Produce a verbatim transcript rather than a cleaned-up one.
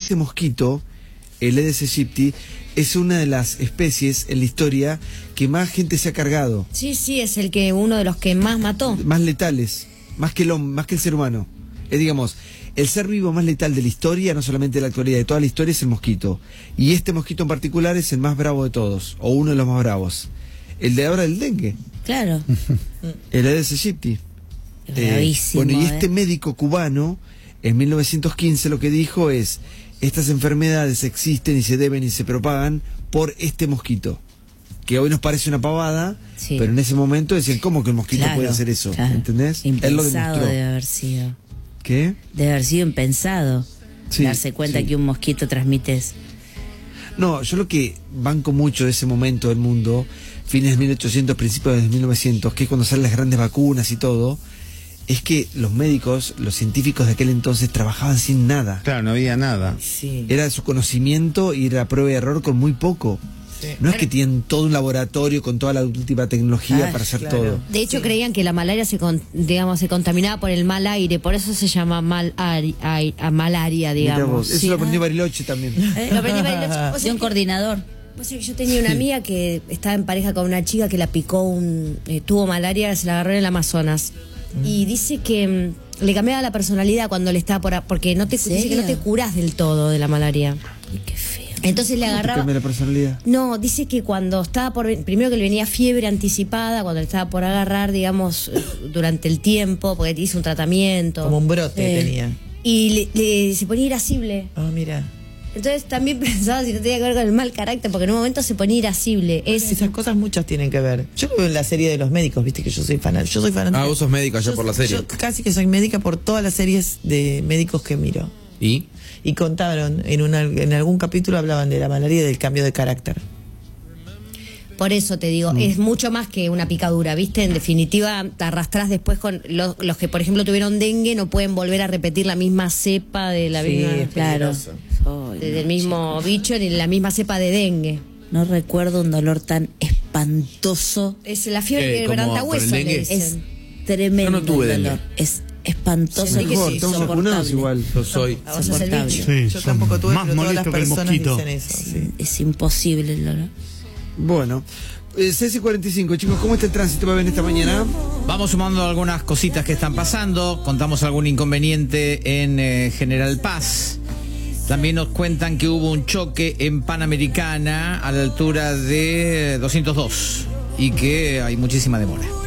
este mosquito, el Aedes aegypti, es una de las especies en la historia que más gente se ha cargado. Sí, sí, es el que uno de los que más mató. Más letales, más que el hombre, más que el ser humano. Es, digamos, el ser vivo más letal de la historia, no solamente de la actualidad, de toda la historia, es el mosquito. Y este mosquito en particular es el más bravo de todos, o uno de los más bravos. El de ahora del dengue. Claro. El Aedes aegypti. Bravísimo, eh, bueno, y eh. este médico cubano, en mil novecientos quince, lo que dijo es: estas enfermedades existen y se deben y se propagan por este mosquito. Que hoy nos parece una pavada, sí, pero en ese momento decían, ¿cómo que el mosquito claro, puede hacer eso? Claro. ¿Entendés? Impensado Él lo demostró. debe haber sido. ¿Qué? Debe haber sido impensado. Sí, darse cuenta sí. que un mosquito transmite eso. No, yo lo que banco mucho de ese momento del mundo, fines de mil ochocientos, principios de mil novecientos, que es cuando salen las grandes vacunas y todo, es que los médicos, los científicos de aquel entonces trabajaban sin nada. Claro, no había nada. Sí. Era su conocimiento y era prueba y error con muy poco. Sí. No es que tienen todo un laboratorio con toda la última tecnología ah, para hacer claro. todo. De hecho, sí. creían que la malaria se, con, digamos, se contaminaba por el mal aire, por eso se llama mal ari, ay, a malaria, digamos. Eso sí. lo aprendí ah. Bariloche también. ¿Eh? Lo aprendí Bariloche. O sea, un coordinador. O sea, yo tenía una amiga que estaba en pareja con una chica que la picó un... Eh, tuvo malaria, se la agarró en el Amazonas. Mm. Y dice que mm, le cambiaba la personalidad cuando le estaba por... A, porque no te, dice que no te curás del todo de la malaria. Y qué feo. Entonces le agarraba... ¿Cambia la personalidad? No, dice que cuando estaba por... Primero que le venía fiebre anticipada, cuando le estaba por agarrar, digamos, durante el tiempo, porque hizo un tratamiento. Como un brote eh, tenía. Y le, le, se ponía irascible. Ah, oh, mira. Entonces también pensaba si no tenía que ver con el mal carácter, porque en un momento se ponía irascible. Es... Esas cosas muchas tienen que ver. Yo lo veo en la serie de los médicos, viste que yo soy fanática. Yo soy fanática. Ah, vos sos médica ya yo, por la serie. Yo casi que soy médica por todas las series de médicos que miro. ¿Y? Y contaron, en, una, en algún capítulo hablaban de la malaria y del cambio de carácter. Por eso te digo, mm. es mucho más que una picadura, ¿viste? En definitiva, te arrastrás después con los, los que, por ejemplo, tuvieron dengue, no pueden volver a repetir la misma cepa de la sí, misma, es claro, oh, del no, mismo chico. bicho ni la misma cepa de dengue. No recuerdo un dolor tan espantoso. Es la fiebre ¿Qué, quebrantahuesos, le dicen. Es tremendo. Yo no tuve el dolor. dengue. Es espantoso. Sí, Mejor, sí, estamos vacunados igual. Yo soy. A vos sos el bicho. Sí, Yo son tampoco tuve, más pero todas las molestos que el personas mosquito. dicen eso. Sí. Es imposible el dolor. Bueno, eh, seis y cuarenta y cinco, chicos, ¿cómo está el tránsito para ver esta mañana? Vamos sumando algunas cositas que están pasando. Contamos algún inconveniente en eh, General Paz. También nos cuentan que hubo un choque en Panamericana a la altura de doscientos dos y que hay muchísima demora.